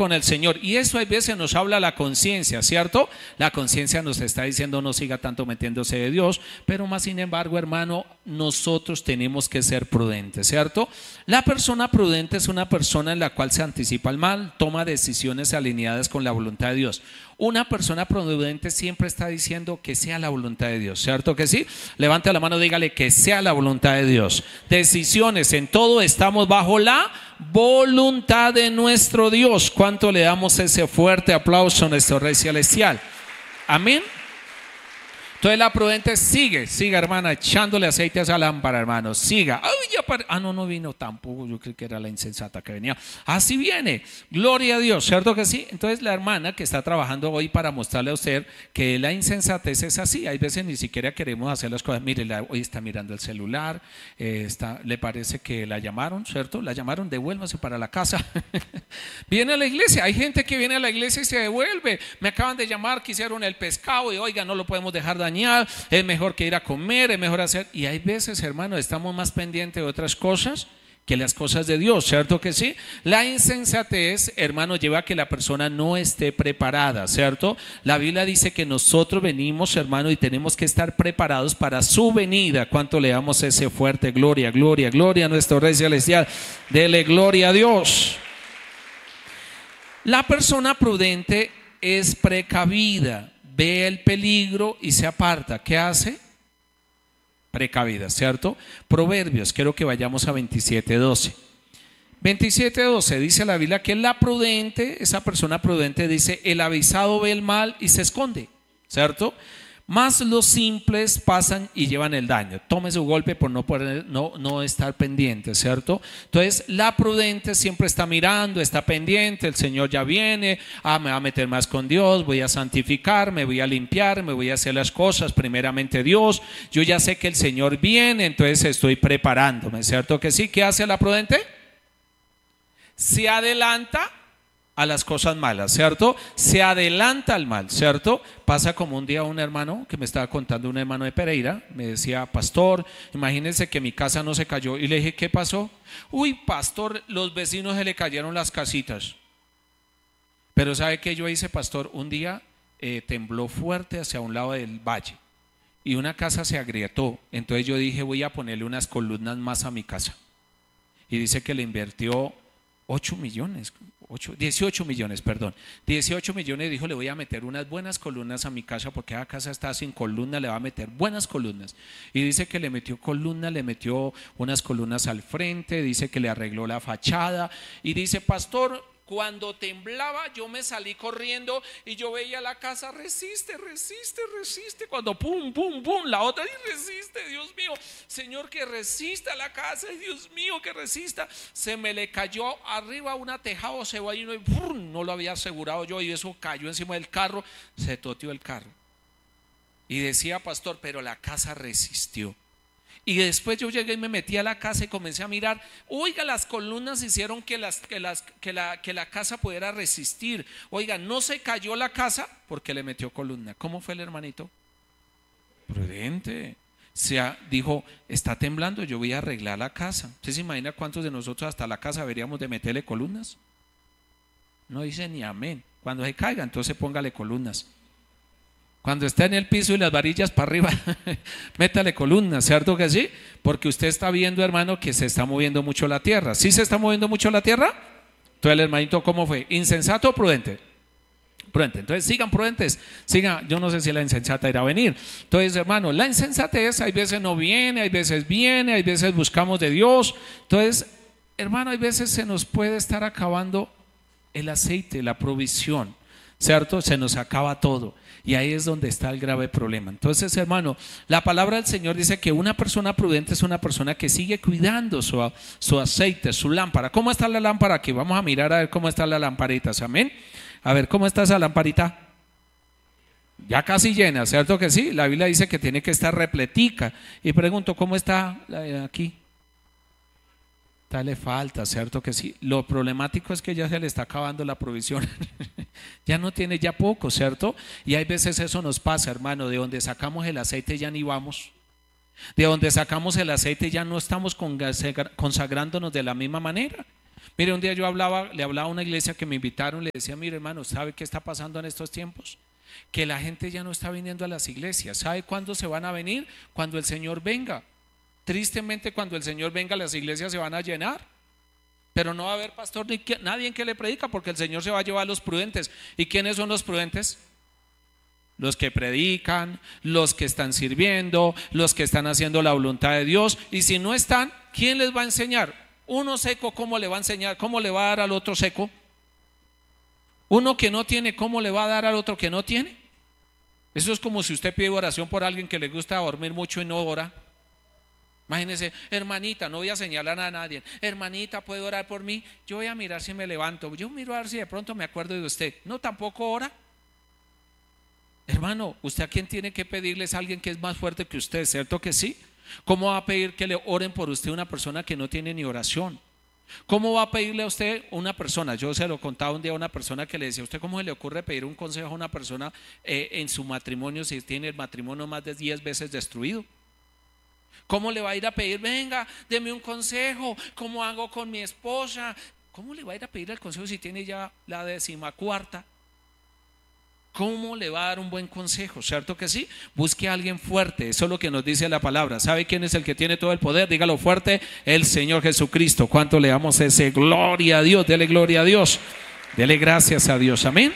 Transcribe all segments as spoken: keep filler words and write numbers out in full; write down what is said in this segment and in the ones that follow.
con el Señor. Y eso a veces nos habla la conciencia, ¿cierto? La conciencia nos está diciendo no siga tanto metiéndose de Dios, pero más sin embargo, hermano, nosotros tenemos que ser prudentes, ¿cierto? La persona prudente es una persona en la cual se anticipa el mal, toma decisiones alineadas con la voluntad de Dios. Una persona prudente siempre está diciendo que sea la voluntad de Dios, ¿cierto que sí? Levante la mano, dígale que sea la voluntad de Dios. Decisiones, en todo estamos bajo la voluntad de nuestro Dios. ¿Cuánto le damos ese fuerte aplauso a nuestro Rey Celestial? Amén. Entonces la prudente sigue, siga hermana, echándole aceite a esa lámpara, hermano, siga. Ay, ya pare... Ah, no, no vino tampoco, yo creo que era la insensata que venía. Así viene, gloria a Dios, ¿cierto que sí? Entonces la hermana que está trabajando hoy para mostrarle a usted que la insensatez es así. Hay veces ni siquiera queremos hacer las cosas. Mire, la, hoy está mirando el celular, eh, está, le parece que la llamaron, ¿cierto? La llamaron, devuélvase para la casa. Viene a la iglesia, hay gente que viene a la iglesia y se devuelve. Me acaban de llamar, quisieron el pescado y oiga, no lo podemos dejar dañar. Es mejor que ir a comer, es mejor hacer. Y hay veces, hermano, estamos más pendientes de otras cosas que las cosas de Dios, ¿cierto que sí? La insensatez, hermano, lleva a que la persona no esté preparada, ¿cierto? La Biblia dice que nosotros venimos, hermano, y tenemos que estar preparados para su venida. ¿Cuánto le damos ese fuerte gloria, gloria, gloria a nuestro Rey Celestial? Dele gloria a Dios. La persona prudente es precavida, ve el peligro y se aparta. ¿Qué hace? Precavida, ¿cierto? Proverbios, quiero que vayamos a veintisiete doce. veintisiete doce dice la Biblia que la prudente, esa persona prudente dice, el avisado ve el mal y se esconde, ¿cierto? Más los simples pasan y llevan el daño. Tome su golpe por no, poder, no, no estar pendiente, ¿cierto? Entonces la prudente siempre está mirando, está pendiente, el Señor ya viene, ah, me va a meter más con Dios, voy a santificar, me voy a limpiar, me voy a hacer las cosas primeramente Dios, yo ya sé que el Señor viene, entonces estoy preparándome, ¿cierto que sí? ¿Qué hace la prudente? Se adelanta a las cosas malas, ¿cierto? Se adelanta al mal, ¿cierto? Pasa como un día un hermano que me estaba contando, un hermano de Pereira, me decía, pastor, imagínense que mi casa no se cayó. Y le dije, ¿qué pasó? Uy, pastor, los vecinos se le cayeron las casitas. Pero ¿sabe qué yo hice, pastor? Un día eh, tembló fuerte hacia un lado del valle y una casa se agrietó. Entonces yo dije, voy a ponerle unas columnas más a mi casa. Y dice que le invirtió ocho millones, ocho, dieciocho millones, perdón, dieciocho millones, dijo, le voy a meter unas buenas columnas a mi casa porque la casa está sin columna, le va a meter buenas columnas. Y dice que le metió columnas, le metió unas columnas al frente, dice que le arregló la fachada y dice, pastor, cuando temblaba yo me salí corriendo y yo veía la casa, resiste, resiste, resiste, cuando pum, pum, pum, la otra y resiste, Dios mío, Señor, que resista la casa, y Dios mío, que resista. Se me le cayó arriba una tejado, se va y no, y ¡brum! No lo había asegurado yo y eso cayó encima del carro, se toteó el carro. Y decía, pastor, pero la casa resistió. Y después yo llegué y me metí a la casa y comencé a mirar, oiga, las columnas hicieron que, las, que, las, que, la, que la casa pudiera resistir. Oiga, no se cayó la casa porque le metió columna. ¿Cómo fue el hermanito? Prudente. O sea, dijo, está temblando, yo voy a arreglar la casa. ¿Usted se imagina cuántos de nosotros hasta la casa deberíamos de meterle columnas? No dice ni amén. Cuando se caiga, entonces póngale columnas. Cuando está en el piso y las varillas para arriba, métale columnas, ¿cierto que sí? Porque usted está viendo, hermano, que se está moviendo mucho la tierra. ¿Sí se está moviendo mucho la tierra? Entonces el hermanito, ¿cómo fue? ¿Insensato o prudente? Prudente. Entonces sigan prudentes, sigan, yo no sé si la insensata irá a venir. Entonces, hermano, la insensatez hay veces no viene, hay veces viene, hay veces buscamos de Dios. Entonces, hermano, hay veces se nos puede estar acabando el aceite, la provisión, ¿cierto? Se nos acaba todo. Y ahí es donde está el grave problema. Entonces, hermano, la palabra del Señor dice que una persona prudente es una persona que sigue cuidando su, su aceite, su lámpara. ¿Cómo está la lámpara aquí? Vamos a mirar a ver cómo está la lamparita, amén. A ver, ¿cómo está esa lamparita? Ya casi llena, ¿cierto que sí? La Biblia dice que tiene que estar repletica. Y pregunto, ¿cómo está aquí? Tal le falta, ¿cierto que sí? Lo problemático es que ya se le está acabando la provisión. Ya no tiene ya poco, ¿cierto? Y hay veces eso nos pasa, hermano, de donde sacamos el aceite ya ni vamos. De donde sacamos el aceite ya no estamos consagrándonos de la misma manera. Mire, un día yo hablaba, le hablaba a una iglesia que me invitaron, le decía, mire hermano, ¿sabe qué está pasando en estos tiempos? Que la gente ya no está viniendo a las iglesias. ¿Sabe cuándo se van a venir? Cuando el Señor venga. Tristemente, cuando el Señor venga, las iglesias se van a llenar, pero no va a haber pastor ni que, nadie en que le predica, porque el Señor se va a llevar a los prudentes. ¿Y quiénes son los prudentes? Los que predican, los que están sirviendo, los que están haciendo la voluntad de Dios. Y si no están, ¿quién les va a enseñar? Uno seco, ¿cómo le va a enseñar? ¿Cómo le va a dar al otro seco? Uno que no tiene, ¿cómo le va a dar al otro que no tiene? Eso es como si usted pide oración por alguien que le gusta dormir mucho y no ora. Imagínese, hermanita, no voy a señalar a nadie, hermanita, ¿puede orar por mí? Yo voy a mirar si me levanto, yo miro a ver si de pronto me acuerdo de usted. No, tampoco ora. Hermano, ¿usted a quién tiene que pedirle? Es a alguien que es más fuerte que usted, ¿cierto que sí? ¿Cómo va a pedir que le oren por usted una persona que no tiene ni oración? ¿Cómo va a pedirle a usted una persona? Yo se lo contaba un día a una persona que le decía, ¿a usted cómo se le ocurre pedir un consejo a una persona eh, en su matrimonio si tiene el matrimonio más de diez veces destruido? ¿Cómo le va a ir a pedir, venga, deme un consejo, cómo hago con mi esposa? ¿Cómo le va a ir a pedir el consejo si tiene ya la decimacuarta? ¿Cómo le va a dar un buen consejo? ¿Cierto que sí? Busque a alguien fuerte, eso es lo que nos dice la palabra. ¿Sabe quién es el que tiene todo el poder? Dígalo fuerte, el Señor Jesucristo. ¿Cuánto le damos ese gloria a Dios? Dele gloria a Dios, dele gracias a Dios, amén.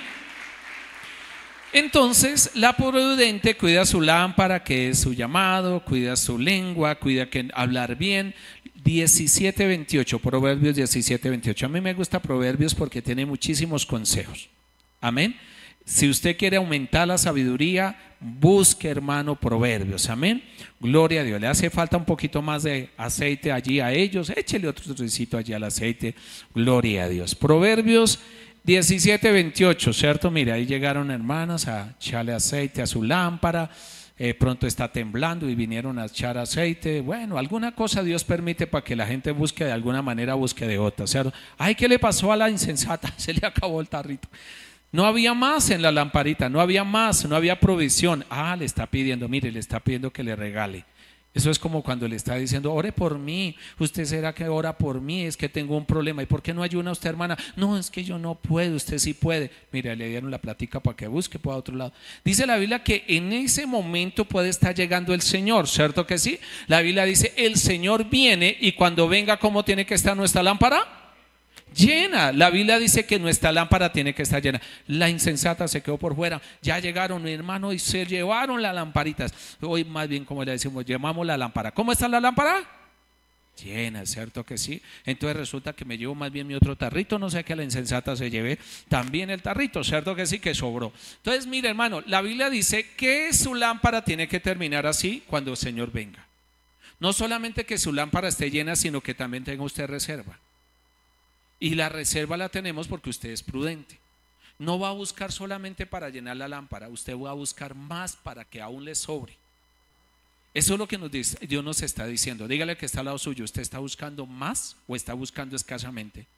Entonces la prudente cuida su lámpara, que es su llamado, cuida su lengua, cuida que hablar bien. diecisiete veintiocho, Proverbios diecisiete veintiocho. A mí me gusta Proverbios porque tiene muchísimos consejos, amén. Si usted quiere aumentar la sabiduría, busque, hermano, Proverbios, amén. Gloria a Dios. Le hace falta un poquito más de aceite allí a ellos, échele otro trocito allí al aceite, gloria a Dios. Proverbios diecisiete veintiocho, ¿cierto? Mire, ahí llegaron hermanas a echarle aceite a su lámpara, eh, pronto está temblando y vinieron a echar aceite. Bueno, alguna cosa Dios permite para que la gente busque de alguna manera, busque de otra, ¿cierto? Ay, ¿qué le pasó a la insensata? Se le acabó el tarrito. No había más en la lamparita, no había más, no había provisión. Ah, le está pidiendo, mire, le está pidiendo que le regale. Eso es como cuando le está diciendo, ore por mí. Usted será que ora por mí, es que tengo un problema. ¿Y por qué no ayuda a usted, hermana? No, es que yo no puedo, usted sí puede. Mire, le dieron la plática para que busque por otro lado. Dice la Biblia que en ese momento puede estar llegando el Señor, ¿cierto que sí? La Biblia dice, el Señor viene y cuando venga, ¿cómo tiene que estar nuestra lámpara? Llena. La Biblia dice que nuestra lámpara tiene que estar llena. La insensata se quedó por fuera. Ya llegaron, mi hermano, y se llevaron las lamparitas. Hoy más bien, como le decimos, llamamos la lámpara. ¿Cómo está la lámpara? Llena, ¿cierto que sí? Entonces resulta que me llevo más bien mi otro tarrito. No sé que la insensata se lleve también el tarrito, ¿cierto que sí? Que sobró. Entonces, mire, hermano, la Biblia dice que su lámpara tiene que terminar así cuando el Señor venga. No solamente que su lámpara esté llena, sino que también tenga usted reserva. Y la reserva la tenemos porque usted es prudente. No va a buscar solamente para llenar la lámpara, usted va a buscar más para que aún le sobre. Eso es lo que nos dice, Dios nos está diciendo. Dígale que está al lado suyo, ¿usted está buscando más o está buscando escasamente?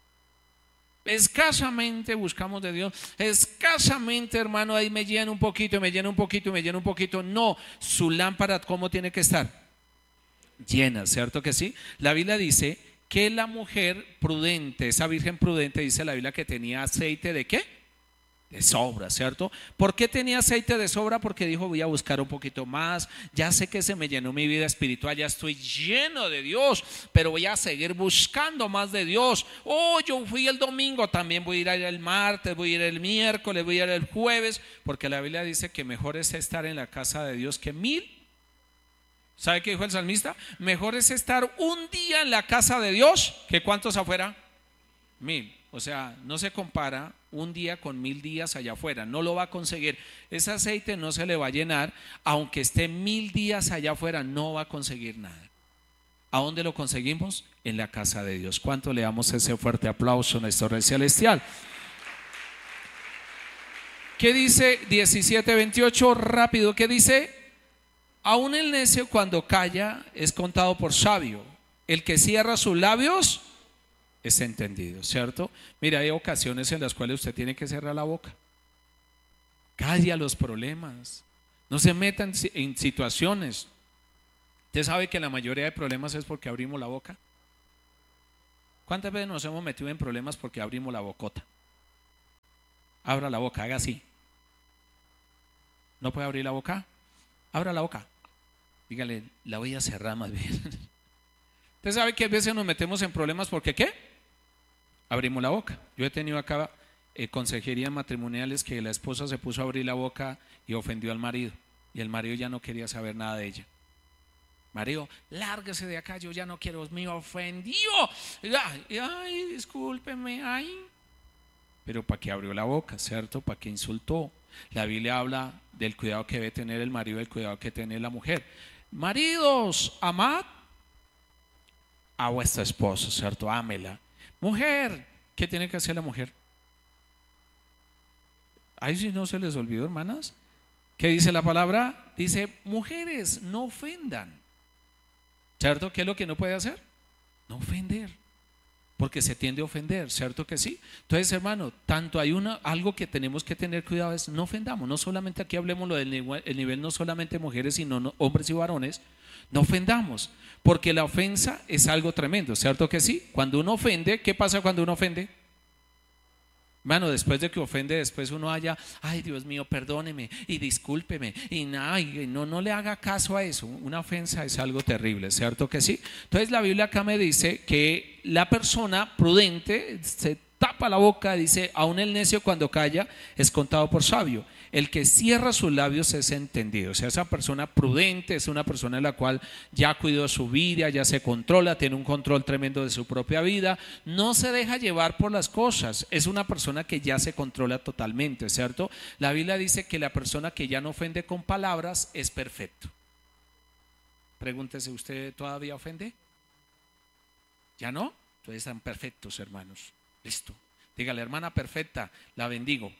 Escasamente buscamos de Dios, escasamente, hermano, ahí me llena un poquito, me llena un poquito, me llena un poquito. No, su lámpara, ¿cómo tiene que estar? Llena, ¿cierto que sí? La Biblia dice que la mujer prudente, esa virgen prudente, dice la Biblia que tenía aceite de ¿qué? De sobra, ¿cierto? ¿Por qué tenía aceite de sobra? Porque dijo, voy a buscar un poquito más, ya sé que se me llenó mi vida espiritual, ya estoy lleno de Dios, pero voy a seguir buscando más de Dios. Oh, yo fui el domingo, también voy a ir el martes, voy a ir el miércoles, voy a ir el jueves, porque la Biblia dice que mejor es estar en la casa de Dios que mil. ¿Sabe qué dijo el salmista? Mejor es estar un día en la casa de Dios que cuántos afuera, mil. O sea, no se compara un día con mil días allá afuera, no lo va a conseguir. Ese aceite no se le va a llenar, aunque esté mil días allá afuera, no va a conseguir nada. ¿A dónde lo conseguimos? En la casa de Dios. ¿Cuánto le damos ese fuerte aplauso a nuestro Rey Celestial? ¿Qué dice diecisiete veintiocho? Rápido, ¿qué dice? Aún el necio cuando calla es contado por sabio. El que cierra sus labios es entendido, ¿cierto? Mira, hay ocasiones en las cuales usted tiene que cerrar la boca. Calla los problemas. No se metan en situaciones. Usted sabe que la mayoría de problemas es porque abrimos la boca. ¿Cuántas veces nos hemos metido en problemas porque abrimos la bocota? Abra la boca, haga así. ¿No puede abrir la boca? Abra la boca. Dígale, la voy a cerrar más bien. Usted sabe que a veces nos metemos en problemas porque ¿qué? Abrimos la boca. Yo he tenido acá eh, consejerías matrimoniales que la esposa se puso a abrir la boca y ofendió al marido. Y el marido ya no quería saber nada de ella. Marido, lárguese de acá, yo ya no quiero, me ofendió. Ay, ay, discúlpeme, ay. Pero ¿para qué abrió la boca, cierto? ¿Para qué insultó? La Biblia habla del cuidado que debe tener el marido y del cuidado que tiene la mujer. Maridos, amad a vuestra esposa, ¿cierto? Ámela. Mujer, ¿qué tiene que hacer la mujer? Ay, si no se les olvidó, hermanas. ¿Qué dice la palabra? Dice, mujeres, no ofendan. ¿Cierto? ¿Qué es lo que no puede hacer? No ofender. Porque se tiende a ofender, ¿cierto que sí? Entonces, hermano, tanto hay una, algo que tenemos que tener cuidado es no ofendamos. No solamente aquí hablemos lo del nivel, el nivel no solamente mujeres, sino no, hombres y varones. No ofendamos, porque la ofensa es algo tremendo, ¿cierto que sí? Cuando uno ofende, ¿qué pasa cuando uno ofende? Hermano, después de que ofende, después uno haya, ay Dios mío, perdóneme y discúlpeme y nada, y no, no le haga caso a eso. Una ofensa es algo terrible, ¿cierto que sí? Entonces la Biblia acá me dice que la persona prudente se tapa la boca, dice, aún el necio cuando calla es contado por sabio. El que cierra sus labios es entendido. O sea, esa persona prudente es una persona en la cual ya cuidó su vida, ya se controla, tiene un control tremendo de su propia vida, no se deja llevar por las cosas, es una persona que ya se controla totalmente, ¿cierto? La Biblia dice que la persona que ya no ofende con palabras es perfecto. Pregúntese, ¿usted todavía ofende? ¿Ya no? Entonces están perfectos, hermanos. Listo. Dígale, hermana perfecta, la bendigo.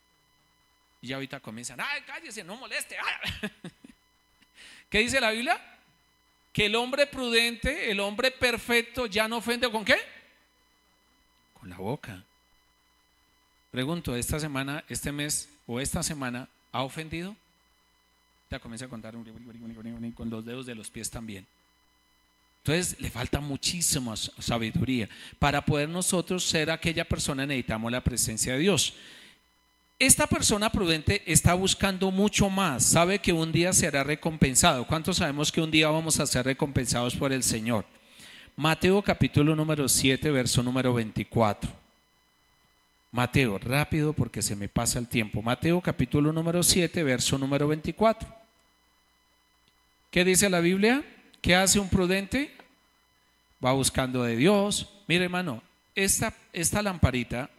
Y ya ahorita comienzan, ay, cállese, no moleste. Ay. ¿Qué dice la Biblia? Que el hombre prudente, el hombre perfecto ya no ofende ¿con qué? Con la boca. Pregunto, esta semana, este mes o esta semana, ¿ha ofendido? Ya comienza a contar con los dedos de los pies también. Entonces le falta muchísima sabiduría. Para poder nosotros ser aquella persona necesitamos la presencia de Dios. Esta persona prudente está buscando mucho más, sabe que un día será recompensado. ¿Cuántos sabemos que un día vamos a ser recompensados por el Señor? Mateo capítulo número siete, verso número veinticuatro. Mateo, rápido porque se me pasa el tiempo. Mateo capítulo número siete, verso número veinticuatro. ¿Qué dice la Biblia? ¿Qué hace un prudente? Va buscando de Dios. Mire, hermano, esta, esta lamparita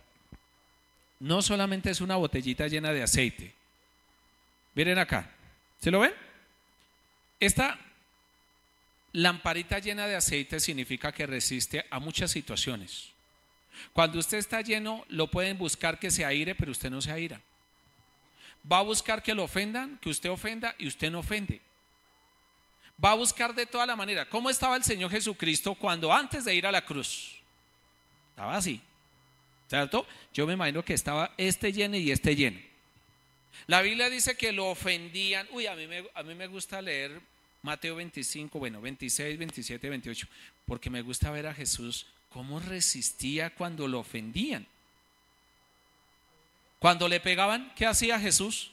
no solamente es una botellita llena de aceite. Miren acá, ¿se lo ven? Esta lamparita llena de aceite significa que resiste a muchas situaciones. Cuando usted está lleno, lo pueden buscar que se aire, pero usted no se aira. Va a buscar que lo ofendan, que usted ofenda y usted no ofende. Va a buscar de toda la manera. ¿Cómo estaba el Señor Jesucristo cuando antes de ir a la cruz? Estaba así, ¿cierto? Yo me imagino que estaba este lleno y este lleno. La Biblia dice que lo ofendían. Uy, a mí me, a mí me gusta leer Mateo veinticinco, bueno, veintiséis, veintisiete, veintiocho, porque me gusta ver a Jesús cómo resistía cuando lo ofendían. Cuando le pegaban, ¿qué hacía Jesús?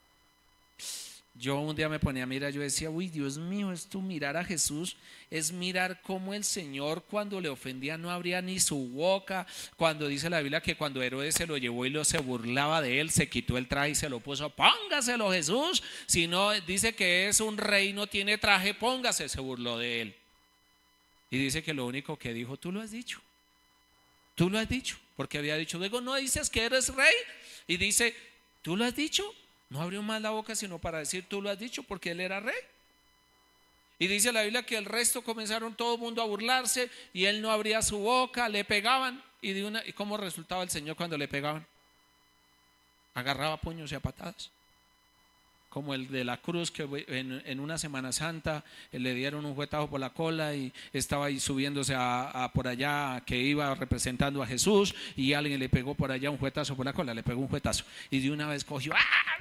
Yo un día me ponía a mirar, yo decía, uy, Dios mío, esto mirar a Jesús es mirar cómo el Señor cuando le ofendía no abría ni su boca. Cuando dice la Biblia que cuando Herodes se lo llevó y lo se burlaba de él, se quitó el traje y se lo puso, póngaselo Jesús. Si no, dice que es un rey, no tiene traje, póngase, se burló de él. Y dice que lo único que dijo, tú lo has dicho, tú lo has dicho, porque había dicho, luego no dices que eres rey, y dice, tú lo has dicho. No abrió más la boca sino para decir tú lo has dicho, porque él era rey. Y dice la Biblia que el resto comenzaron todo el mundo a burlarse y él no abría su boca, le pegaban. Y, de una, ¿y cómo resultaba el Señor cuando le pegaban? Agarraba puños y a patadas. Como el de la cruz, que en, en una Semana Santa le dieron un juetazo por la cola y estaba ahí subiéndose a, a por allá, que iba representando a Jesús, y alguien le pegó por allá un juetazo por la cola, le pegó un juetazo y de una vez cogió, ¡ah!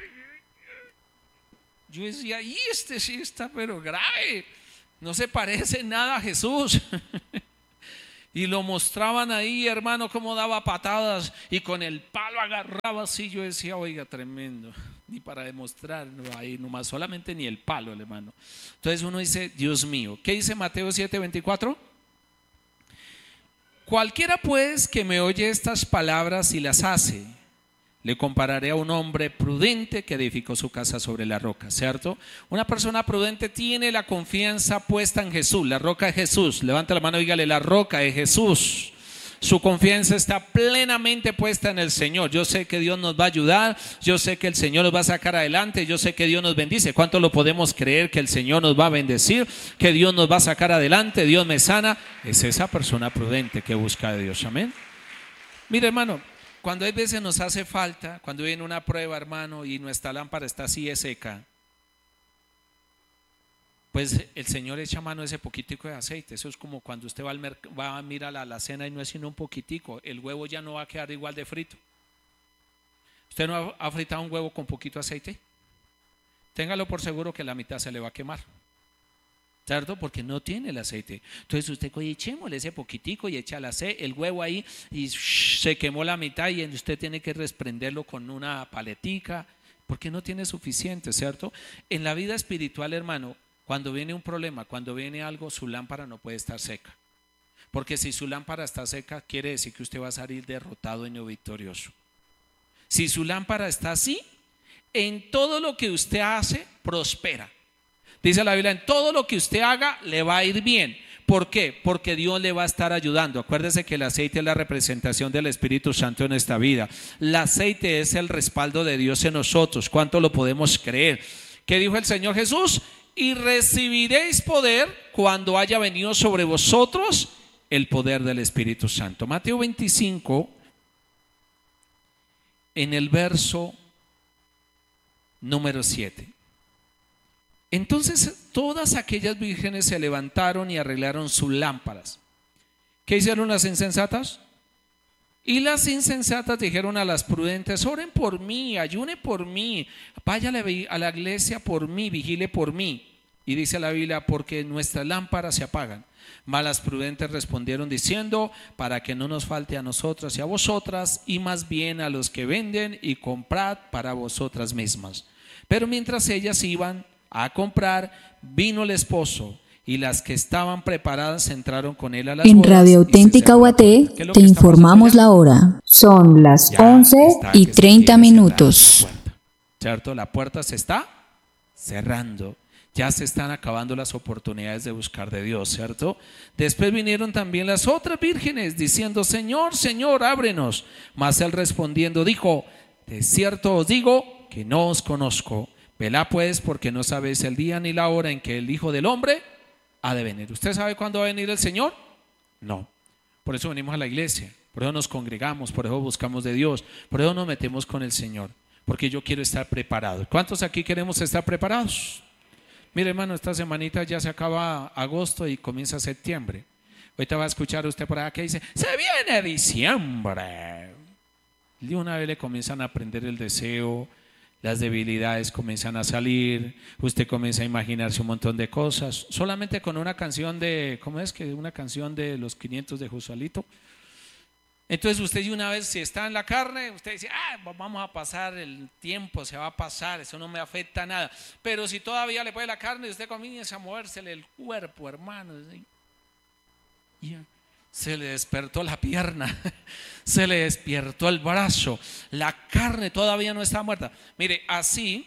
Yo decía, y este sí está pero grave, no se parece nada a Jesús. Y lo mostraban ahí, hermano, cómo daba patadas y con el palo agarraba así. Yo decía, oiga, tremendo. Ni para demostrar, no, ahí nomás, solamente ni el palo, hermano. Entonces uno dice, Dios mío. ¿Qué dice Mateo siete veinticuatro? Cualquiera pues que me oye estas palabras y las hace, le compararé a un hombre prudente que edificó su casa sobre la roca, ¿cierto? Una persona prudente tiene la confianza puesta en Jesús, la roca es Jesús. Levanta la mano y dígale, la roca es Jesús. Su confianza está plenamente puesta en el Señor. Yo sé que Dios nos va a ayudar, yo sé que el Señor nos va a sacar adelante, yo sé que Dios nos bendice. ¿Cuánto lo podemos creer que el Señor nos va a bendecir, que Dios nos va a sacar adelante, Dios me sana? Es esa persona prudente que busca a Dios, amén. Mire, hermano, cuando hay veces nos hace falta, cuando viene una prueba, hermano, y nuestra lámpara está así de seca, pues el Señor echa mano a ese poquitico de aceite. Eso es como cuando usted va, al merc- va a mirar la alacena y no es sino un poquitico. El huevo ya no va a quedar igual de frito. ¿Usted no ha, ha fritado un huevo con poquito aceite? Téngalo por seguro que la mitad se le va a quemar, ¿cierto? Porque no tiene el aceite. Entonces usted coge, echémosle ese poquitico y echa el, ace- el huevo ahí y shh, se quemó la mitad y usted tiene que desprenderlo con una paletica porque no tiene suficiente, ¿cierto? En la vida espiritual, hermano, cuando viene un problema, cuando viene algo, su lámpara no puede estar seca. Porque si su lámpara está seca, quiere decir que usted va a salir derrotado y no victorioso. Si su lámpara está así, en todo lo que usted hace, prospera. Dice la Biblia, en todo lo que usted haga, le va a ir bien. ¿Por qué? Porque Dios le va a estar ayudando. Acuérdese que el aceite es la representación del Espíritu Santo en esta vida. El aceite es el respaldo de Dios en nosotros. ¿Cuánto lo podemos creer? ¿Qué dijo el Señor Jesús? Y recibiréis poder cuando haya venido sobre vosotros el poder del Espíritu Santo. Mateo veinticinco, en el verso número siete. Entonces todas aquellas vírgenes se levantaron y arreglaron sus lámparas. ¿Qué hicieron las insensatas? Y las insensatas dijeron a las prudentes, oren por mí, ayune por mí, vaya a la iglesia por mí, vigile por mí. Y dice la Biblia, porque nuestras lámparas se apagan. Mas las prudentes respondieron diciendo, para que no nos falte a nosotras y a vosotras, y más bien a los que venden, y comprad para vosotras mismas. Pero mientras ellas iban a comprar, vino el esposo, y las que estaban preparadas entraron con él a las En bodas. Radio Auténtica Guaté te informamos la hora. Son las once y treinta minutos. ¿Cierto? La puerta se está cerrando. Ya se están acabando las oportunidades de buscar de Dios, ¿cierto? Después vinieron también las otras vírgenes diciendo, Señor, Señor, ábrenos. Mas él respondiendo dijo, de cierto os digo que no os conozco. Velad pues, porque no sabéis el día ni la hora en que el Hijo del Hombre ha de venir. ¿Usted sabe cuándo va a venir el Señor? No. Por eso venimos a la iglesia, por eso nos congregamos, por eso buscamos de Dios, por eso nos metemos con el Señor, porque yo quiero estar preparado. ¿Cuántos aquí queremos estar preparados? Mire, hermano, esta semanita ya se acaba agosto y comienza septiembre. Ahorita va a escuchar usted por acá que dice, se viene diciembre. Y una vez le comienzan a aprender el deseo, las debilidades comienzan a salir, usted comienza a imaginarse un montón de cosas, solamente con una canción de, ¿cómo es que? Una canción de los quinientos de Josualito. Entonces usted, y una vez si está en la carne, usted dice, ah, vamos a pasar el tiempo, se va a pasar, eso no me afecta nada. Pero si todavía le puede la carne, usted comienza a movérsele el cuerpo, hermano, y se le despertó la pierna, se le despertó el brazo, la carne todavía no está muerta. Mire, así,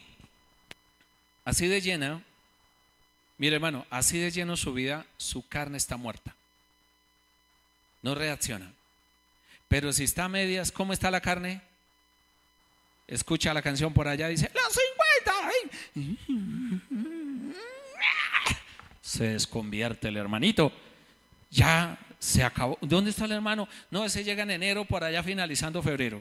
así de llena, mire, hermano, así de lleno su vida, su carne está muerta, no reacciona. Pero si está a medias, ¿cómo está la carne? Escucha la canción por allá, dice, los cincuenta. Se desconvierte el hermanito. Ya se acabó. ¿Dónde está el hermano? No, ese llega en enero, por allá finalizando febrero.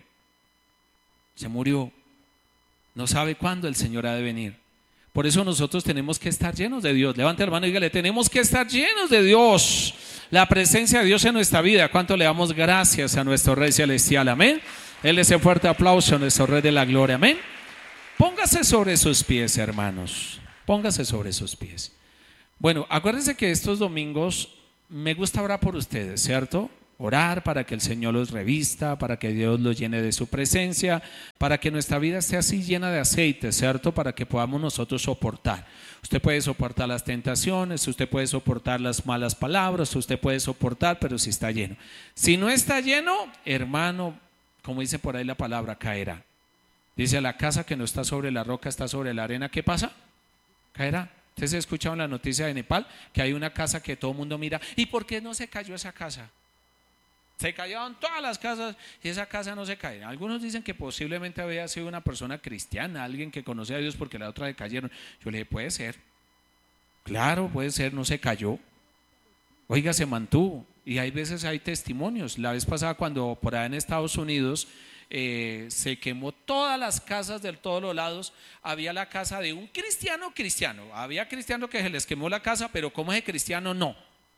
Se murió. No sabe cuándo el Señor ha de venir. Por eso nosotros tenemos que estar llenos de Dios. Levante, hermano, y dígale, tenemos que estar llenos de Dios. La presencia de Dios en nuestra vida. ¿Cuánto le damos gracias a nuestro Rey Celestial? Amén. Él es un fuerte aplauso a nuestro Rey de la Gloria. Amén. Póngase sobre sus pies, hermanos. Póngase sobre sus pies. Bueno, acuérdense que estos domingos me gusta orar por ustedes, ¿cierto? Orar para que el Señor los revista, para que Dios los llene de su presencia, para que nuestra vida esté así llena de aceite, ¿cierto? Para que podamos nosotros soportar. Usted puede soportar las tentaciones, usted puede soportar las malas palabras, usted puede soportar, pero si está lleno. Si no está lleno, hermano, como dice por ahí la palabra, caerá. Dice, la casa que no está sobre la roca está sobre la arena, ¿qué pasa? Caerá. Ustedes han escuchado en la noticia de Nepal que hay una casa que todo el mundo mira, ¿y por qué no se cayó esa casa? Se cayeron todas las casas y esa casa no se cae. Algunos dicen que posiblemente había sido una persona cristiana, alguien que conocía a Dios, porque la otra le cayeron. Yo le dije, puede ser. Claro, puede ser, no se cayó. Oiga, se mantuvo. Y hay veces hay testimonios. La vez pasada cuando por allá en Estados Unidos eh, se quemó todas las casas de todos los lados, había la casa de un cristiano cristiano. Había cristianos que se les quemó la casa, pero como ese cristiano no.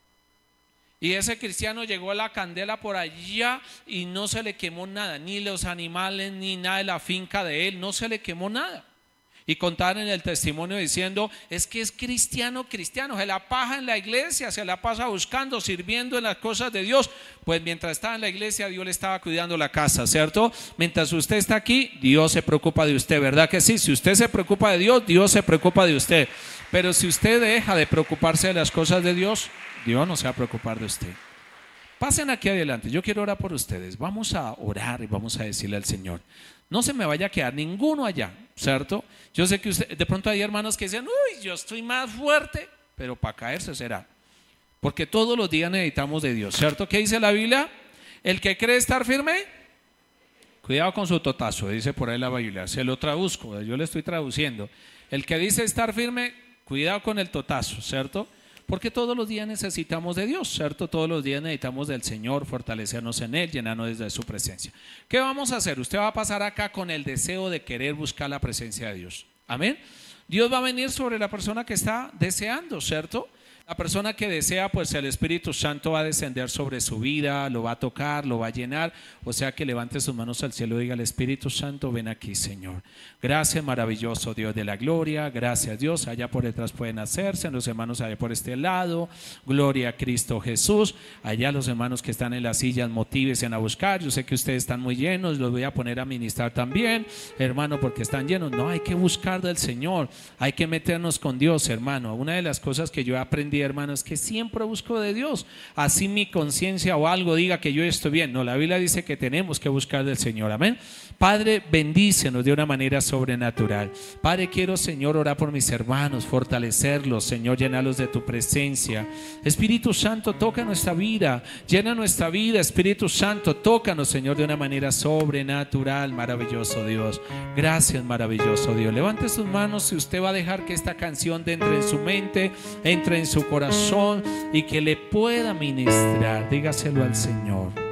Y ese cristiano llegó a la candela por allá y no se le quemó nada, ni los animales, ni nada de la finca de él, no se le quemó nada. Y contaron en el testimonio diciendo, es que es cristiano, cristiano, se la pasa en la iglesia, se la pasa buscando, sirviendo en las cosas de Dios. Pues mientras estaba en la iglesia, Dios le estaba cuidando la casa, ¿cierto? Mientras usted está aquí, Dios se preocupa de usted, ¿verdad que sí? Si usted se preocupa de Dios, Dios se preocupa de usted. Pero si usted deja de preocuparse de las cosas de Dios, Dios no se va a preocupar de usted. Pasen aquí adelante, yo quiero orar por ustedes. Vamos a orar y vamos a decirle al Señor, no se me vaya a quedar ninguno allá, ¿cierto? Yo sé que usted, de pronto hay hermanos que dicen, uy, yo estoy más fuerte, pero para caerse será. Porque todos los días necesitamos de Dios, ¿cierto? ¿Qué dice la Biblia? El que cree estar firme, cuidado con su totazo, dice por ahí la Biblia, se lo traduzco, yo le estoy traduciendo. El que dice estar firme, cuidado con el totazo, ¿cierto? Porque todos los días necesitamos de Dios, ¿cierto? Todos los días necesitamos del Señor, fortalecernos en Él, llenarnos de su presencia. ¿Qué vamos a hacer? Usted va a pasar acá con el deseo de querer buscar la presencia de Dios. Amén. Dios va a venir sobre la persona que está deseando, ¿cierto? La persona que desea, pues el Espíritu Santo va a descender sobre su vida, lo va a tocar, lo va a llenar. O sea que levante sus manos al cielo y diga, el Espíritu Santo, ven aquí, Señor. Gracias, maravilloso Dios de la gloria. Gracias, Dios. Allá por detrás pueden hacerse, los hermanos allá por este lado. Gloria a Cristo Jesús. Allá los hermanos que están en las sillas, motívense a buscar. Yo sé que ustedes están muy llenos, los voy a poner a ministrar también, hermano, porque están llenos. No, hay que buscar del Señor, hay que meternos con Dios, hermano. Una de las cosas que yo he aprendido, hermanos, que siempre busco de Dios, así mi conciencia o algo diga que yo estoy bien. No, la Biblia dice que tenemos que buscar del Señor. Amén. Padre, bendícenos de una manera sobrenatural. Padre, quiero, Señor, orar por mis hermanos, fortalecerlos, Señor, llenarlos de tu presencia. Espíritu Santo, toca nuestra vida, llena nuestra vida. Espíritu Santo, tócanos, Señor, de una manera sobrenatural. Maravilloso Dios, gracias, maravilloso Dios. Levante sus manos si usted va a dejar que esta canción entre en su mente, entre en su corazón y que le pueda ministrar. Dígaselo al Señor.